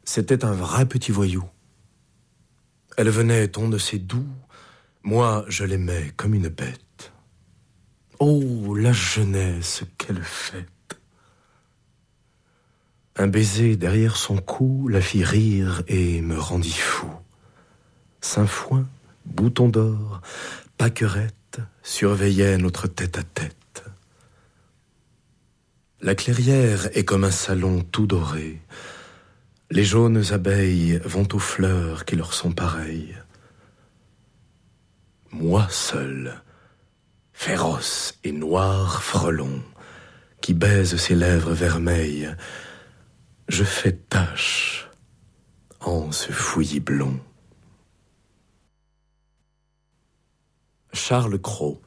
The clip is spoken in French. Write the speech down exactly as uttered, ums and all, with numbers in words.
C'était un vrai petit voyou. Elle venait on ne sait d'où, moi je l'aimais comme une bête. Oh, la jeunesse, quelle fête! Un baiser derrière son cou la fit rire et me rendit fou. Saint-Foin, Bouton d'Or, Pâquerette surveillaient notre tête-à-tête. La clairière est comme un salon tout doré. Les jaunes abeilles vont aux fleurs qui leur sont pareilles. Moi seul, féroce et noir frelon, qui baise ses lèvres vermeilles, je fais tache en ce fouillis blond. Charles Cros.